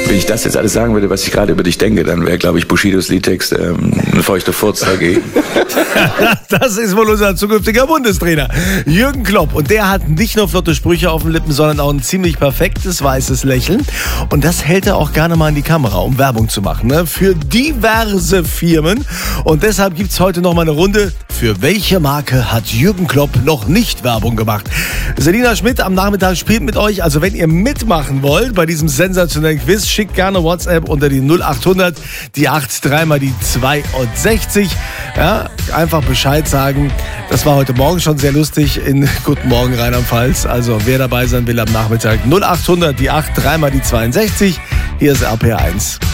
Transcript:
Wenn ich das jetzt alles sagen würde, was ich gerade über dich denke, dann wäre, glaube ich, Bushidos Liedtext ein feuchter Furz dagegen. Das ist wohl unser zukünftiger Bundestrainer, Jürgen Klopp. Und der hat nicht nur flotte Sprüche auf den Lippen, sondern auch ein ziemlich perfektes weißes Lächeln. Und das hält er auch gerne mal in die Kamera, um Werbung zu machen, ne? Für diverse Firmen. Und deshalb gibt es heute noch mal eine Runde. Für welche Marke hat Jürgen Klopp noch nicht Werbung gemacht? Selina Schmidt am Nachmittag spielt mit euch. Also wenn ihr mitmachen wollt bei diesem sensationellen Quiz, schickt gerne WhatsApp unter die 0800, die 83 mal die 62. Ja, einfach Bescheid sagen. Das war heute Morgen schon sehr lustig in Guten Morgen Rheinland-Pfalz. Also wer dabei sein will am Nachmittag, 0800, die 83 mal die 62. Hier ist RPR 1.